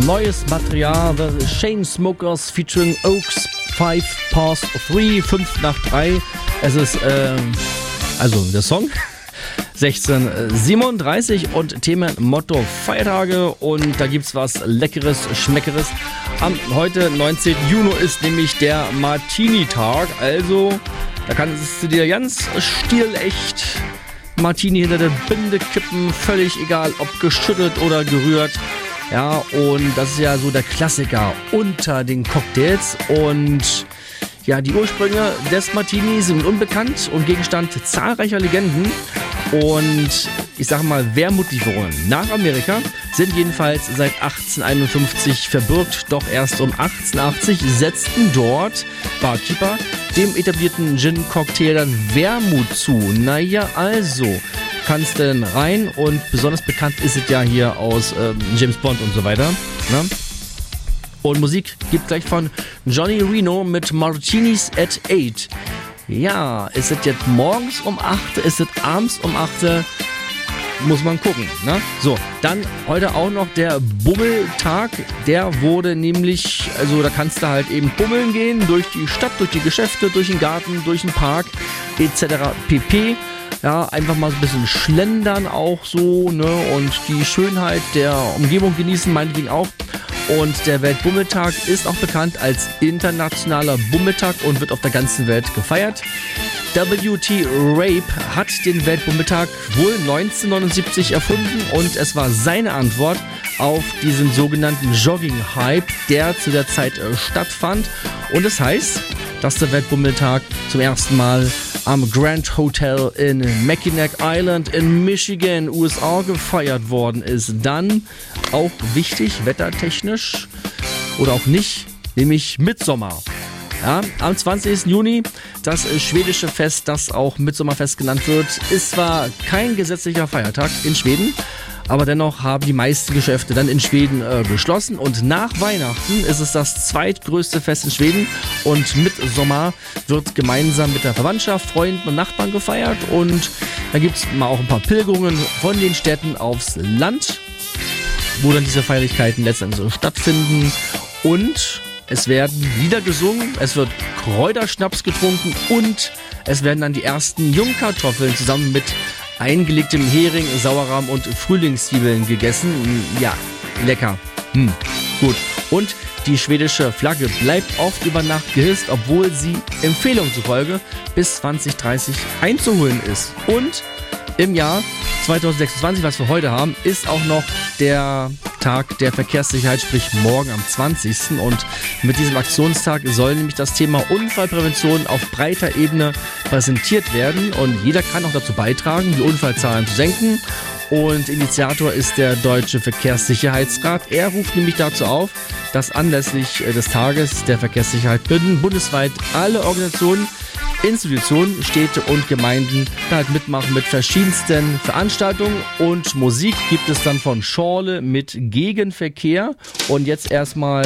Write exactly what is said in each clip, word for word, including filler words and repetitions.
neues Material, The Chainsmokers featuring Oaks, five past three, fünf nach drei. Es ist, äh, also der Song, sechzehn siebenunddreißig und Themenmotto Feiertage und da gibt's was Leckeres, Schmeckeres. Am heute neunzehnten Juni ist nämlich der Martini-Tag, also da kannst du dir ganz stilecht Martini hinter der Binde kippen, völlig egal, ob geschüttelt oder gerührt. Ja, und das ist ja so der Klassiker unter den Cocktails. Und ja, die Ursprünge des Martini sind unbekannt und Gegenstand zahlreicher Legenden. Und ich sage mal, Wermutlieferungen nach Amerika sind jedenfalls seit achtzehnhunderteinundfünfzig verbürgt. Doch erst um achtzehnhundertachtzig setzten dort Barkeeper dem etablierten Gin-Cocktail dann Wermut zu. Naja, also kannst du denn rein und besonders bekannt ist es ja hier aus ähm, James Bond und so weiter. Ne? Und Musik gibt gleich von Johnny Reno mit Martinis at eight. Ja, ist es jetzt morgens um acht, ist es abends um acht, muss man gucken. Ne? So, dann heute auch noch der Bummeltag. Der wurde nämlich, also da kannst du halt eben bummeln gehen, durch die Stadt, durch die Geschäfte, durch den Garten, durch den Park et cetera pp. Ja, einfach mal so ein bisschen schlendern auch so, ne, und die Schönheit der Umgebung genießen, meinetwegen auch. Und der Weltbummeltag ist auch bekannt als internationaler Bummeltag und wird auf der ganzen Welt gefeiert. W T Rape hat den Weltbummeltag wohl neunzehnhundertneunundsiebzig erfunden und es war seine Antwort auf diesen sogenannten Jogging-Hype, der zu der Zeit äh, stattfand. Und es das heißt, dass der Weltbummeltag zum ersten Mal am Grand Hotel in Mackinac Island in Michigan, U S A gefeiert worden ist. Dann auch wichtig, wettertechnisch oder auch nicht, nämlich Mittsommer. Ja, am zwanzigsten Juni, das schwedische Fest, das auch Mittsommerfest genannt wird, ist zwar kein gesetzlicher Feiertag in Schweden, aber dennoch haben die meisten Geschäfte dann in Schweden äh, geschlossen und nach Weihnachten ist es das zweitgrößte Fest in Schweden und Mittsommer wird gemeinsam mit der Verwandtschaft, Freunden und Nachbarn gefeiert und da gibt es mal auch ein paar Pilgerungen von den Städten aufs Land, wo dann diese Feierlichkeiten letztendlich so stattfinden und es werden Lieder gesungen, es wird Kräuterschnaps getrunken und es werden dann die ersten Jungkartoffeln zusammen mit eingelegtem Hering, Sauerrahm und Frühlingszwiebeln gegessen. Ja, lecker. Hm, gut. Und die schwedische Flagge bleibt oft über Nacht gehisst, obwohl sie Empfehlung zufolge bis zwanzig dreißig einzuholen ist. Und im Jahr zweitausendsechsundzwanzig, was wir heute haben, ist auch noch der Tag der Verkehrssicherheit, sprich morgen am zwanzigsten Und mit diesem Aktionstag soll nämlich das Thema Unfallprävention auf breiter Ebene präsentiert werden und jeder kann auch dazu beitragen, die Unfallzahlen zu senken. Und Initiator ist der Deutsche Verkehrssicherheitsrat. Er ruft nämlich dazu auf, dass anlässlich des Tages der Verkehrssicherheit bundesweit alle Organisationen, Institutionen, Städte und Gemeinden da halt mitmachen mit verschiedensten Veranstaltungen und Musik gibt es dann von Schorle mit Gegenverkehr und jetzt erstmal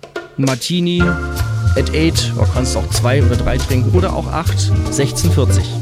Martini at eight, du kannst auch zwei oder drei trinken oder auch acht, sechzehn vierzig.